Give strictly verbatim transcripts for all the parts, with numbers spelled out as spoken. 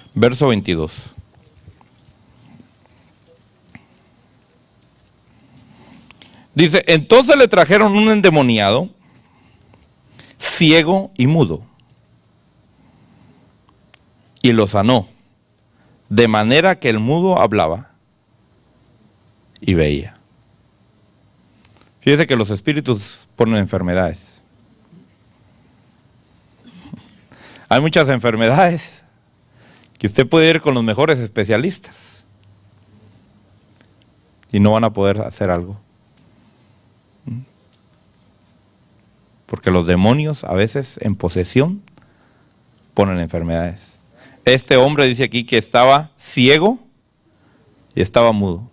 Verso veintidós. Dice, entonces le trajeron un endemoniado, ciego y mudo, y lo sanó, de manera que el mudo hablaba y veía. Fíjese que los espíritus ponen enfermedades. Hay muchas enfermedades que usted puede ir con los mejores especialistas y no van a poder hacer algo. Porque los demonios a veces en posesión ponen enfermedades. Este hombre dice aquí que estaba ciego y estaba mudo.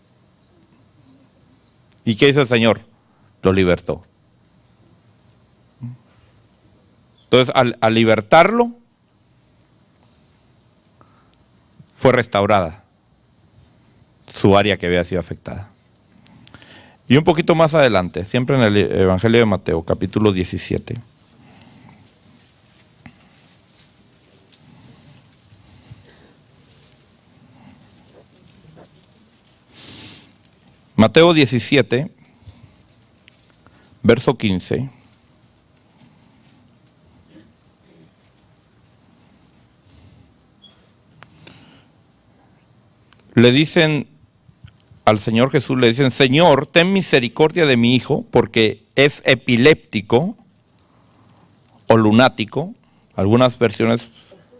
¿Y qué hizo el Señor? Lo libertó. Entonces, al, al libertarlo, fue restaurada su área que había sido afectada. Y un poquito más adelante, siempre en el Evangelio de Mateo, capítulo diecisiete. Mateo diecisiete, verso quince. Le dicen al Señor Jesús, le dicen, Señor, ten misericordia de mi hijo, porque es epiléptico o lunático. Algunas versiones.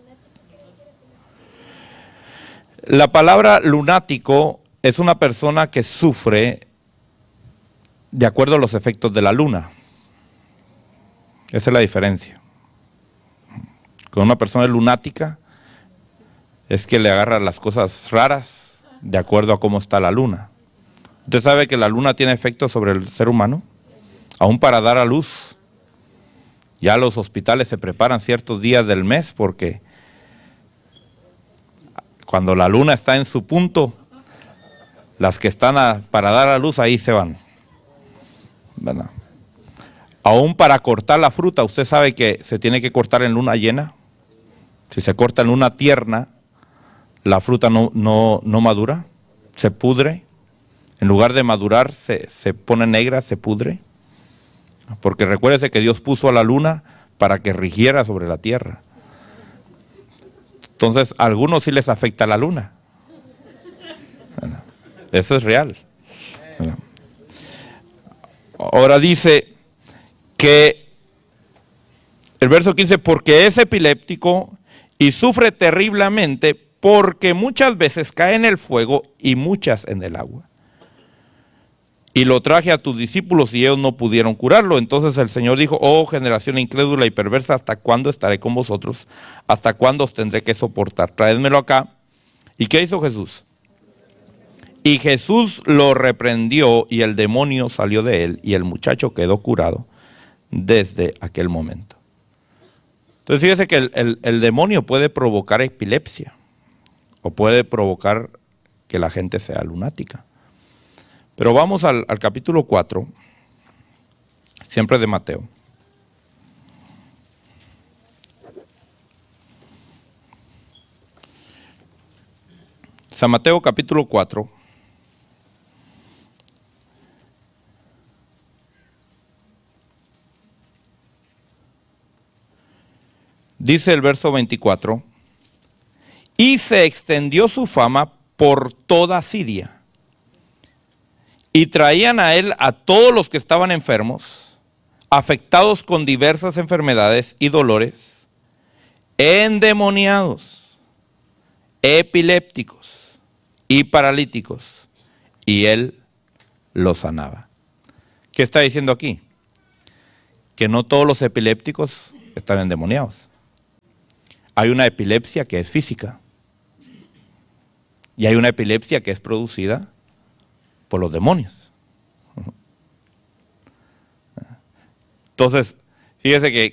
La palabra lunático es una persona que sufre de acuerdo a los efectos de la luna. Esa es la diferencia. Con una persona lunática es que le agarra las cosas raras de acuerdo a cómo está la luna. ¿Usted sabe que la luna tiene efectos sobre el ser humano? Aún para dar a luz. Ya los hospitales se preparan ciertos días del mes porque cuando la luna está en su punto, las que están a, para dar a luz ahí se van. ¿Verdad? Aún para cortar la fruta, usted sabe que se tiene que cortar en luna llena. Si se corta en luna tierna, la fruta no, no, no madura, se pudre. En lugar de madurar, se, se pone negra, se pudre. Porque recuérdese que Dios puso a la luna para que rigiera sobre la tierra. Entonces, a algunos sí les afecta la luna. Eso es real. Ahora dice que el verso quince, porque es epiléptico y sufre terriblemente, porque muchas veces cae en el fuego y muchas en el agua. Y lo traje a tus discípulos y ellos no pudieron curarlo. Entonces el Señor dijo, oh generación incrédula y perversa, ¿hasta cuándo estaré con vosotros? ¿Hasta cuándo os tendré que soportar? Traédmelo acá. ¿Y qué hizo Jesús? Y Jesús lo reprendió y el demonio salió de él y el muchacho quedó curado desde aquel momento. Entonces fíjese que el, el, el demonio puede provocar epilepsia o puede provocar que la gente sea lunática. Pero vamos al, al capítulo cuatro, siempre de Mateo. San Mateo capítulo cuatro. Dice el verso veinticuatro, y se extendió su fama por toda Siria, y traían a él a todos los que estaban enfermos, afectados con diversas enfermedades y dolores, endemoniados, epilépticos y paralíticos, y él los sanaba. ¿Qué está diciendo aquí? Que no todos los epilépticos están endemoniados. Hay una epilepsia que es física y hay una epilepsia que es producida por los demonios. Entonces, fíjese que